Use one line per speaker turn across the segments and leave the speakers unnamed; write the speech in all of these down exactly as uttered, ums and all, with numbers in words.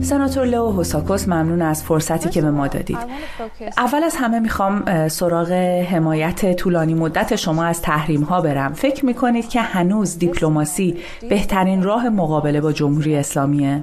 سناتور لئو هوساکوس، ممنون از فرصتی که به ما دادید. اول از همه میخوام سراغ حمایت طولانی مدت شما از تحریم ها برم. فکر میکنید که هنوز دیپلماسی بهترین راه مقابله با جمهوری اسلامیه؟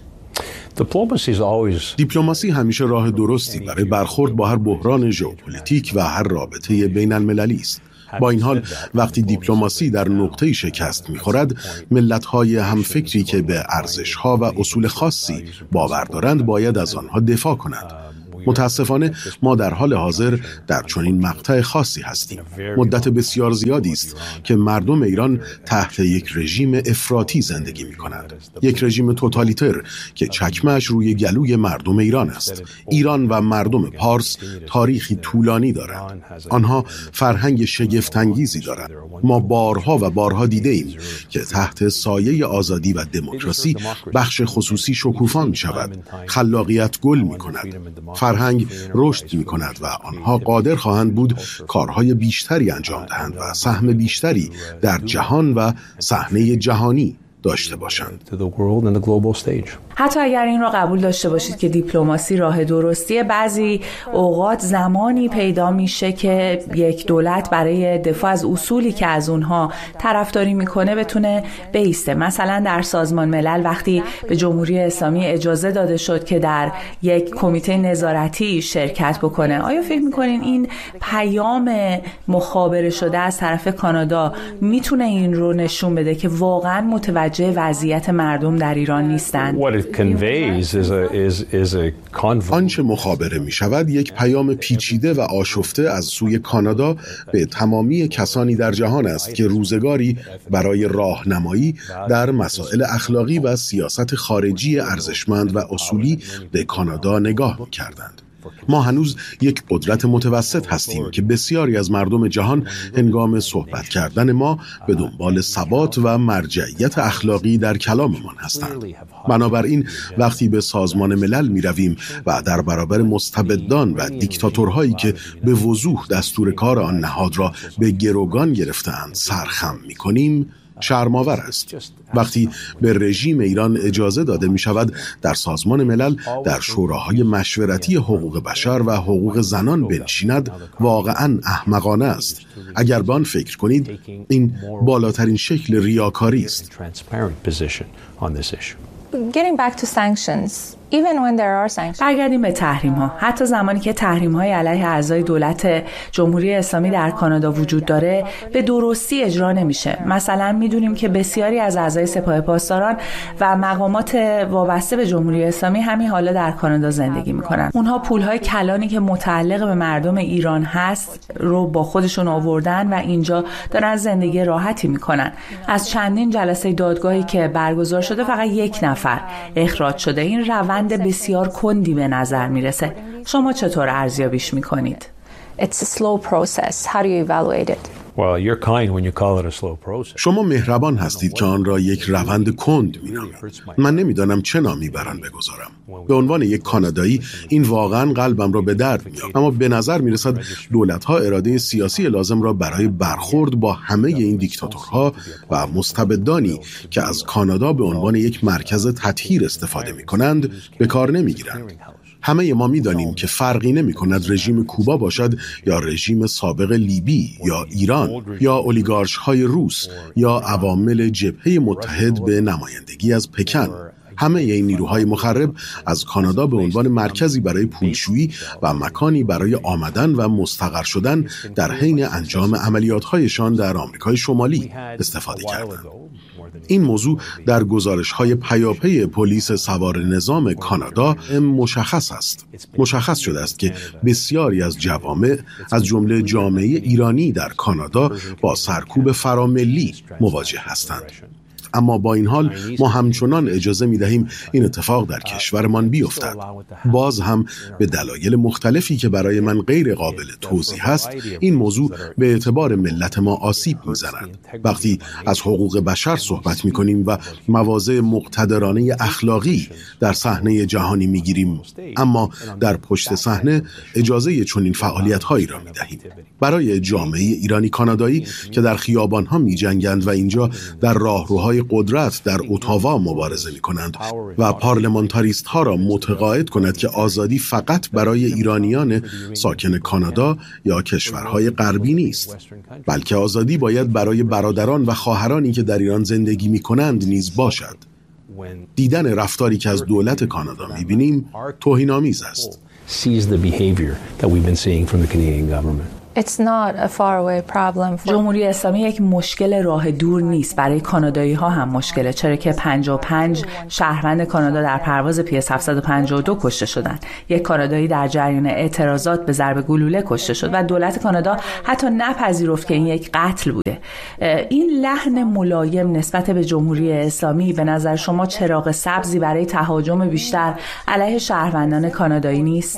دیپلماسی همیشه راه درستی برای برخورد با هر بحران ژئوپلیتیک و هر رابطه بین المللی است. با این حال وقتی دیپلماسی در نقطه‌ای شکست می‌خورد، ملت‌های همفکری که به ارزش‌ها و اصول خاصی باور دارند باید از آنها دفاع کنند. متاسفانه ما در حال حاضر در چنین مقطع خاصی هستیم. مدت بسیار زیادی است که مردم ایران تحت یک رژیم افراطی زندگی می‌کنند. یک رژیم توتالیتر که چکمه‌اش روی گلوی مردم ایران است. ایران و مردم پارس تاریخی طولانی دارند. آنها فرهنگ شگفت‌انگیزی دارند. ما بارها و بارها دیده‌ایم که تحت سایه آزادی و دموکراسی بخش خصوصی شکوفا می‌شود. خلاقیت گل می‌کند. فرهنگ رشد می کند و آنها قادر خواهند بود کارهای بیشتری انجام دهند و سهم بیشتری در جهان و صحنه جهانی داشته باشند.
حتی اگر این را قبول داشته باشید که دیپلماسی راه درستیه، بعضی اوقات زمانی پیدا میشه که یک دولت برای دفاع از اصولی که از اونها طرفداری میکنه بتونه بایسته. مثلا در سازمان ملل وقتی به جمهوری اسلامی اجازه داده شد که در یک کمیته نظارتی شرکت بکنه، آیا فکر میکنین این پیام مخابره شده از طرف کانادا میتونه این رو نشون بده که واقعا متوجه وضعیت مردم در ایران نیستند؟
آنچه مخابره می شود یک پیام پیچیده و آشفته از سوی کانادا به تمامی کسانی در جهان است که روزگاری برای راهنمایی در مسائل اخلاقی و سیاست خارجی ارزشمند و اصولی به کانادا نگاه می کردند. ما هنوز یک قدرت متوسط هستیم که بسیاری از مردم جهان هنگام صحبت کردن ما به دنبال ثبات و مرجعیت اخلاقی در کلاممان هستند. بنابراین وقتی به سازمان ملل می رویم و در برابر مستبدان و دیکتاتورهایی که به وضوح دستور کار آن نهاد را به گروگان گرفته‌اند سرخم می کنیم، شرم‌آور است. وقتی به رژیم ایران اجازه داده می شود در سازمان ملل در شوراهای مشورتی حقوق بشر و حقوق زنان بنشیند، واقعاً احمقانه است. اگر به آن فکر کنید، این بالاترین شکل ریاکاری است.
Getting back to sanctions. Even when there are sanctions.
برگردیم به تحریم ها. حتی زمانی که تحریم های علیه اعضای دولت جمهوری اسلامی در کانادا وجود داره، به درستی اجرا نمیشه. مثلا میدونیم که بسیاری از اعضای سپاه پاسداران و مقامات وابسته به جمهوری اسلامی همین حالا در کانادا زندگی میکنن. اونها پولهای کلانی که متعلق به مردم ایران هست رو با خودشون آوردن و اینجا دارن زندگی راحتی میکنن. از چندین جلسه دادگاهی که برگزار شده فقط یک نفر اخراج شده. این روند بسیار کندی به نظر میرسه. شما چطور ارزیابیش میکنید؟
It's a slow process. How do you evaluate it?
Well, you're kind when you call it a slow process.
شما مهربان هستید که آن را یک روند کند می‌نامید. من نمی‌دانم چه نامی بر آن بگذارم. به عنوان یک کانادایی این واقعاً قلبم را به درد می‌آورد. اما به نظر می‌رسد دولت‌ها اراده سیاسی لازم را برای برخورد با همه این دیکتاتورها و مستبدانی که از کانادا به عنوان یک مرکز تطهیر استفاده می‌کنند به کار نمی‌گیرند. همه ما می‌دانیم که فرقی نمی‌کند رژیم کوبا باشد یا رژیم سابق لیبی یا ایران یا اولیگارش‌های روس یا عوامل جبهه متحد به نمایندگی از پکن. همه این نیروهای مخرب از کانادا به عنوان مرکزی برای پولشویی و مکانی برای آمدن و مستقر شدن در حین انجام عملیات‌هایشان در آمریکای شمالی استفاده کردند. این موضوع در گزارش‌های پیاپی پلیس سوار نظام کانادا مشخص است. مشخص شده است که بسیاری از جوامع از جمله جامعه ایرانی در کانادا با سرکوب فراملی مواجه هستند. اما با این حال ما همچنان اجازه می دهیم این اتفاق در کشورمان بیفتد. باز هم به دلایل مختلفی که برای من غیر قابل توضیح است، این موضوع به اعتبار ملت ما آسیب می زند. وقتی از حقوق بشر صحبت می کنیم و مواضع مقتدرانه اخلاقی در صحنه جهانی می گیریم، اما در پشت صحنه اجازه چنین فعالیت هایی را می دهیم. برای جامعه ایرانی کانادایی که در خیابان ها می جنگند و اینجا در راهروهای برای قدرت در اتاوا مبارزه می کنند و پارلمانتاریست ها را متقاعد کند که آزادی فقط برای ایرانیان ساکن کانادا یا کشورهای غربی نیست، بلکه آزادی باید برای برادران و خواهرانی که در ایران زندگی می کنند نیز باشد. دیدن رفتاری که از دولت کانادا می بینیم توهین‌آمیز است.
It's not a faraway problem for...
جمهوری اسلامی یک مشکل راه دور نیست. برای کانادایی ها هم مشکله، چرا که پنجاه و پنج شهروند کانادا در پرواز پی اس هفتصد و پنجاه و دو کشته شدند. یک کانادایی در جریان اعتراضات به ضرب گلوله کشته شد و دولت کانادا حتی نپذیرفت که این یک قتل بوده. این لحن ملایم نسبت به جمهوری اسلامی به نظر شما چراغ سبزی برای تهاجم بیشتر علیه شهروندان کانادایی نیست؟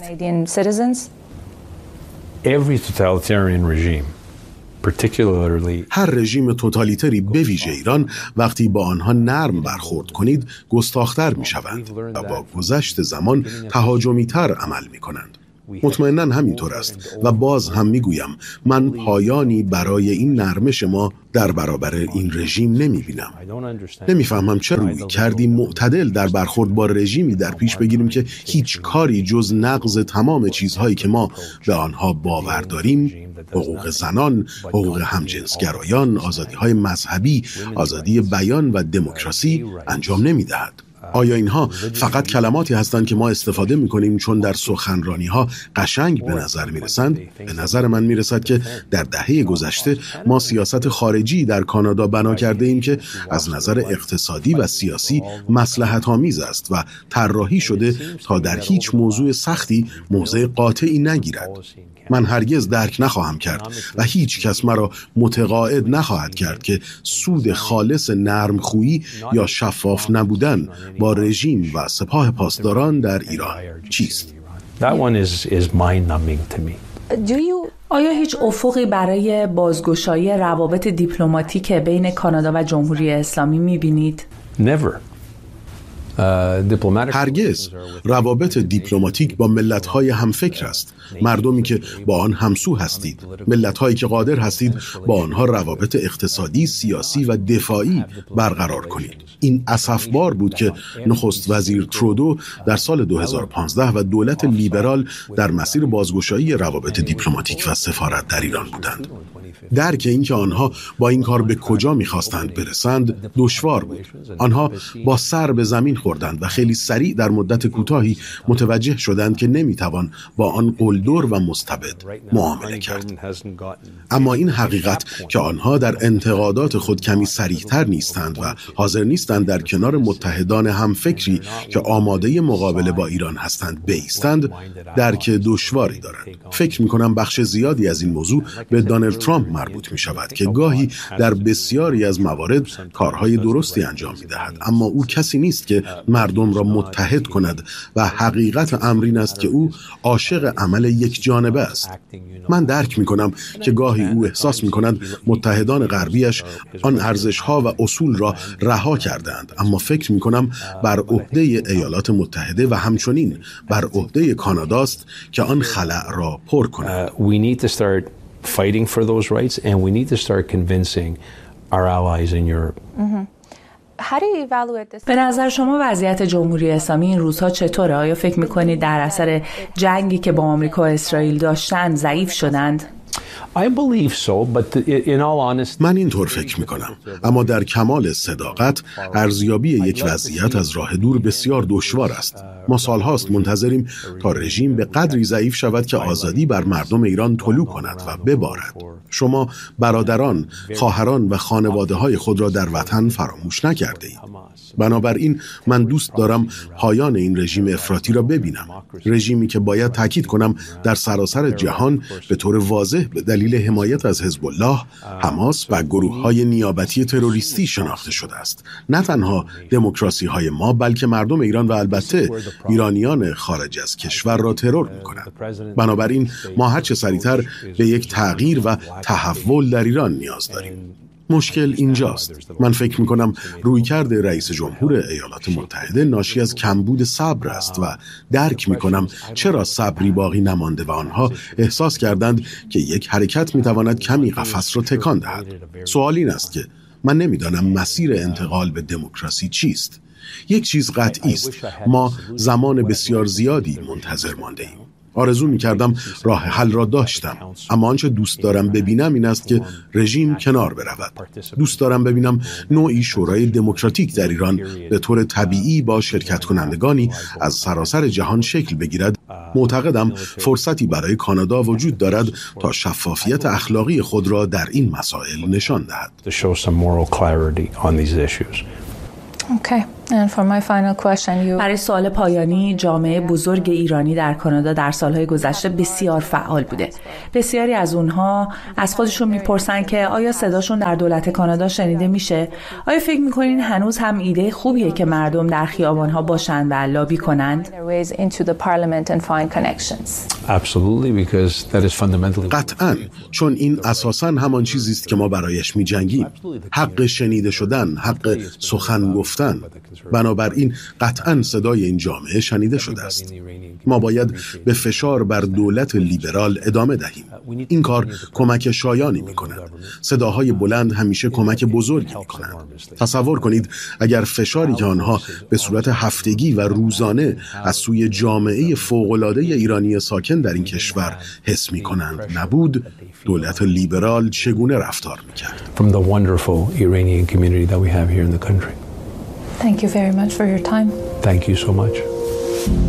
Every totalitarian regime, particularly...
هر رژیم توتالیتری به ویژه ایران وقتی با آنها نرم برخورد کنید گستاخ‌تر می‌شوند و با گذشت زمان تهاجمی‌تر عمل می‌کنند. مطمئناً همینطور است و باز هم میگویم من پایانی برای این نرمش ما در برابر این رژیم نمیبینم. نمیفهمم چرا روی کردی معتدل در برخورد با رژیمی در پیش بگیریم که هیچ کاری جز نقض تمام چیزهایی که ما به آنها باور داریم، حقوق زنان، حقوق همجنسگرایان، آزادی‌های مذهبی، آزادی بیان و دموکراسی انجام نمیدهد. آیا اینها فقط کلماتی هستند که ما استفاده می‌کنیم چون در سخنرانی‌ها قشنگ به نظر می‌رسند؟ به نظر من می‌رسد که در دهه گذشته ما سیاست خارجی در کانادا بنا کرده ایم که از نظر اقتصادی و سیاسی مصلحت‌آمیز است و طراحی شده تا در هیچ موضوع سختی موضع قاطعی نگیرد. من هرگز درک نخواهم کرد و هیچ کس مرا متقاعد نخواهد کرد که سود خالص نرمخویی یا شفاف نبودن با رژیم و سپاه پاسداران در ایران چیست.
آیا هیچ افقی برای بازگشایی روابط دیپلماتیک بین کانادا و جمهوری اسلامی می‌بینید؟
Never.
هرگز. روابط دیپلماتیک با ملت‌های همفکر است، مردمی که با آن همسو هستید، ملت‌هایی که قادر هستید با آنها روابط اقتصادی، سیاسی و دفاعی برقرار کنید. این اسفبار بود که نخست وزیر ترودو در سال دو هزار و پانزده و دولت لیبرال در مسیر بازگشایی روابط دیپلماتیک و سفارت در ایران بودند. درک اینکه آنها با این کار به کجا می‌خواستند برسند دشوار بود. آنها با سر به زمین خوردند و خیلی سریع در مدت کوتاهی متوجه شدند که نمی‌توان با آن قلدر و مستبد معامله کرد. اما این حقیقت که آنها در انتقادات خود کمی صریح‌تر نیستند و حاضر نیستند در کنار متحدان همفکری که آماده مقابله با ایران هستند بایستند، درک دشواری دارند. فکر می‌کنم بخش زیادی از این موضوع به دونالد ترامپ مربوط می شود که گاهی در بسیاری از موارد کارهای درستی انجام می دهد، اما او کسی نیست که مردم را متحد کند و حقیقت امر این است که او عاشق عمل یک جانبه است. من درک می کنم که گاهی او احساس می کند متحدان غربیش آن ارزش‌ها و اصول را رها کردند، اما فکر می کنم بر عهده ایالات متحده و همچنین بر عهده کاناداست که آن خلأ را پر کند.
fighting for those rights and we need to start convincing our allies in Europe.
به نظر شما وضعیت جمهوری اسلامی این روزها چطوره؟ آیا فکر می‌کنید در اثر جنگی که با آمریکا و اسرائیل داشتند ضعیف شدند؟
I believe so, but in all honesty...
من اینطور فکر میکنم، اما در کمال صداقت ارزیابی یک وضعیت از راه دور بسیار دشوار است. ما سالهاست منتظریم تا رژیم به قدری ضعیف شود که آزادی بر مردم ایران طلوع کند و ببارد. شما برادران، خواهران و خانواده‌های خود را در وطن فراموش نکرده اید. بنابراین من دوست دارم پایان این رژیم افراطی را ببینم. رژیمی که باید تاکید کنم در سراسر جهان به طور واضح به دلیل حمایت از حزب الله، حماس و گروه‌های نیابتی تروریستی شناخته شده است. نه تنها دموکراسی‌های ما بلکه مردم ایران و البته ایرانیان خارج از کشور را ترور می‌کنند. بنابراین ما هر چه سریعتر به یک تغییر و تحول در ایران نیاز داریم. مشکل اینجاست. من فکر می‌کنم رویکرد رئیس جمهور ایالات متحده ناشی از کمبود صبر است و درک می‌کنم چرا صبری باقی نمانده و آنها احساس کردند که یک حرکت می‌تواند کمی قفس را تکان دهد. سوال این است که من نمیدانم مسیر انتقال به دموکراسی چیست. یک چیز قطعی است، ما زمان بسیار زیادی منتظر مانده ایم. آرزو می کردم راه حل را داشتم، اما آنچه دوست دارم ببینم این است که رژیم کنار برود. دوست دارم ببینم نوعی شورای دموکراتیک در ایران به طور طبیعی با شرکت کنندگانی از سراسر جهان شکل بگیرد. معتقدم فرصتی برای کانادا وجود دارد تا شفافیت اخلاقی خود را در این مسائل نشان دهد.
Okay. And for my final question, you...
برای سوال پایانی، جامعه بزرگ ایرانی در کانادا در سالهای گذشته بسیار فعال بوده. بسیاری از اونها از خودشون میپرسن که آیا صداشون در دولت کانادا شنیده میشه؟ آیا فکر میکنین هنوز هم ایده خوبیه که مردم در خیابانها باشن و لابی کنند؟
قطعاً، چون این اساساً همان چیزی است که ما برایش میجنگیم. حق شنیده شدن، حق سخن گفتن. بنابراین قطعاً صدای این جامعه شنیده شده است. ما باید به فشار بر دولت لیبرال ادامه دهیم. این کار کمک شایانی می کند. صداهای بلند همیشه کمک بزرگی می کنند. تصور کنید اگر فشاری که آنها به صورت هفتگی و روزانه از سوی جامعه فوق‌العاده ایرانی ساکن در این کشور حس می کنند نبود، دولت لیبرال چگونه رفتار می کرد؟
From the wonderful Iranian community that we have here in the country.
Thank you very much for your time.
Thank you so much.